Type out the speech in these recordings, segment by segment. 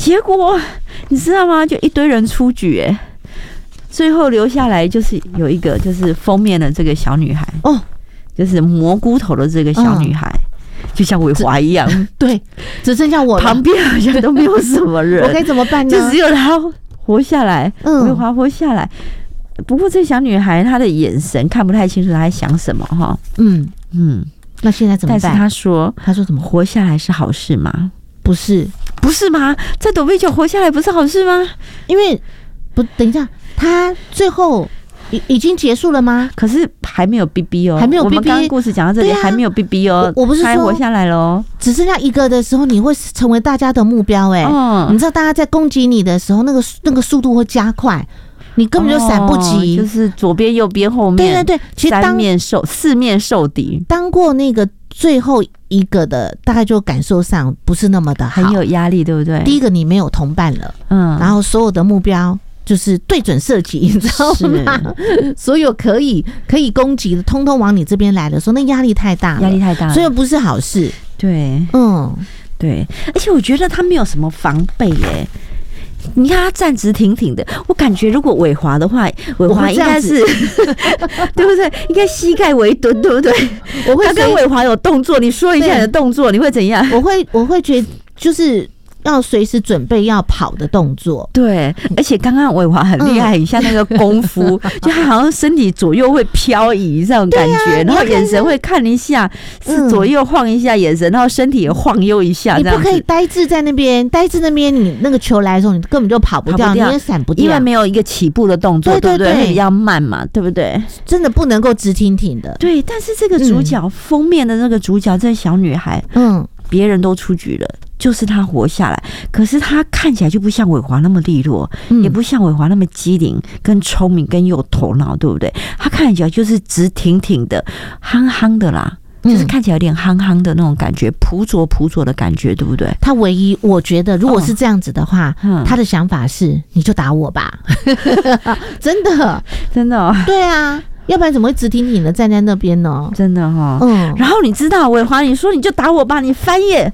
结果你知道吗？就一堆人出局最后留下来就是有一个就是封面的这个小女孩哦，就是蘑菇头的这个小女孩。就像伟华一样， 对，只剩下我了， 旁边好像都没有什么人， 我该怎么办呢？ 就只有他活下来，伟华活下来。不过这小女孩她的眼神看不太清楚她在想什么哈。 那现在怎么办？ 但是她说怎么活下来是好事吗？ 不是吗？在躲避球活下来不是好事吗？ 因为等一下，她最后。已经结束了吗？ 可是还没有 BB 哦， 还没有 BB。 我们刚刚故事讲到这里，还没有 BB 哦。 我不是说还活下来了哦， 只剩下一个的时候，你会成为大家的目标你知道大家在攻击你的时候，那个速度会加快，你根本就闪不及， 就是左边、右边、后面， 对，其实四面受敌。 当过那个最后一个的，大概就感受上不是那么的好， 很有压力，对不对？ 第一个你没有同伴了，然后所有的目标。就是对准射击，你知道吗？所有可以攻击的，通通往你这边来的时候，那压力太大了，所以不是好事。 对，对，而且我觉得他没有什么防备你看他站直挺挺的，我感觉如果伟华的话，伟华应该是对不对？应该膝盖微蹲，对不对？他跟伟华有动作，你说一下你的动作，你会怎样？ 我会觉得就是要随时准备要跑的动作。 对，而且刚刚伟华很厉害，很像那个功夫，就他好像身体左右会漂移这种感觉，然后眼神会看一下，是左右晃一下眼神，然后身体也晃悠一下。 你不可以呆滞在那边，你那个球来的时候，你根本就跑不掉，你也闪不掉， 因为没有一个起步的动作，对不对？会比较慢嘛，对不对？ 真的不能够直挺挺的。 对，但是这个主角封面的那个主角，这小女孩，别人都出局了。就是他活下来，可是他看起来就不像伟华那么利落，也不像伟华那么机灵、跟聪明、跟有头脑，对不对？他看起来就是直挺挺的、憨憨的啦，就是看起来有点憨憨的那种感觉，朴拙的感觉，对不对？ 他唯一我觉得，如果是这样子的话，他的想法是你就打我吧，真的对啊。要不然怎么会直挺挺的站在那边呢？ 真的然后你知道伟华，你说你就打我吧，你翻页，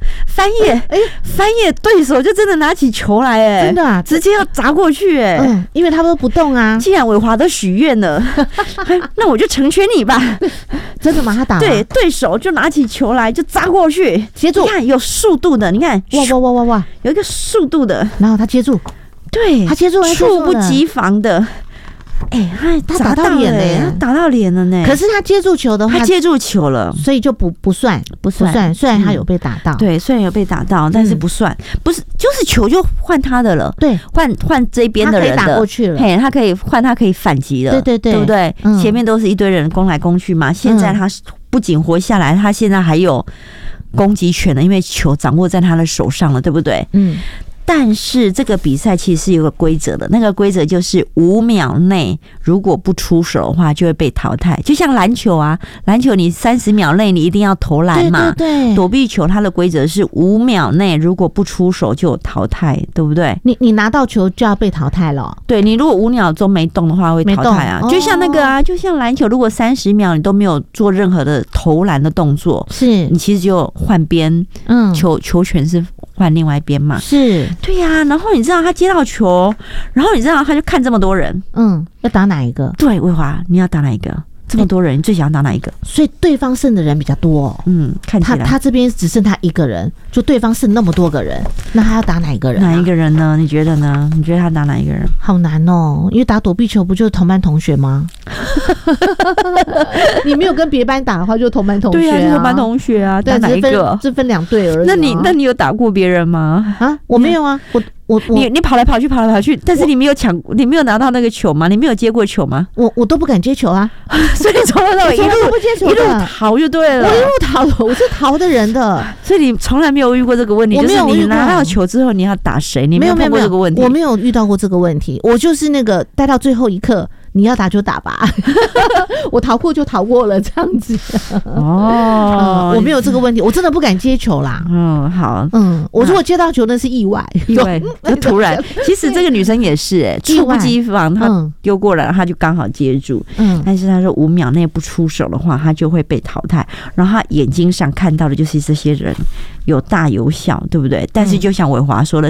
对手就真的拿起球来真的啊， 直接要砸过去因为他都不动啊。 既然伟华都许愿了，那我就成全你吧。 真的吗？他打对手就拿起球来就砸过去， 接住， 你看有速度的，你看哇， 有一个速度的， 然后他接住， 对， 他接住了， 猝不及防的。他打到脸了， 他打到脸了呢。 可是他接住球的话， 他接住球了， 所以就不算。虽然他有被打到， 对，虽然有被打到，但是不算，不是，就是球就换他的了， 对， 换这边的人的， 他可以打过去了， 他可以换，他可以反击了， 对， 对不对？前面都是一堆人攻来攻去嘛，现在他不仅活下来，他现在还有攻击权了，因为球掌握在他的手上了，对不对？但是这个比赛其实是有个规则的，那个规则就是5秒内如果不出手的话就会被淘汰，就像篮球啊，篮球你30秒内你一定要投篮嘛， 对， 躲避球它的规则是5秒内如果不出手就有淘汰，对不对？ 你拿到球就要被淘汰了， 对，你如果5秒钟没动的话会淘汰啊，就像那个啊，就像篮球如果30秒你都没有做任何的投篮的动作， 是你其实就换边，球权是换另外一边嘛， 是。 对呀，然后你知道他接到球，然后你知道他就看这么多人， 要打哪一个？ 对，魏华，你要打哪一个？这么多人，你最想要打哪一个？ 所以对方剩的人比较多看起来他这边只剩他一个人，就对方剩那么多个人，那他要打哪一个人？ 哪一个人呢？你觉得呢？你觉得他打哪一个人？ 好难哦，因为打躲避球不就是同班同学吗？你没有跟别班打的话，就同班同学对啊，同班同学啊，打哪一个？ 这分2队而已。 那你有打过别人吗？ 我没有啊， 你跑来跑去，但是你没有拿到那个球吗？你没有接过球吗？ 我都不敢接球啊， 所以从头到尾一路不接球， 一路逃就对了。 我一路逃，我是逃的人的， 所以你从来没有遇过这个问题，就是你拿到球之后你要打谁？你没有碰过这个问题？ 我没有遇到过这个问题，我就是那个待到最后一刻。你要打就打吧，我逃过就逃过了，这样子。我没有这个问题，我真的不敢接球啦。 好， 我如果接到球那是意外， 就突然。其实这个女生也是，猝不及防，她丢过来，她就刚好接住。但是她说5秒内不出手的话，她就会被淘汰。然后她眼睛上看到的就是这些人有大有小，对不对？但是就像伟华说的，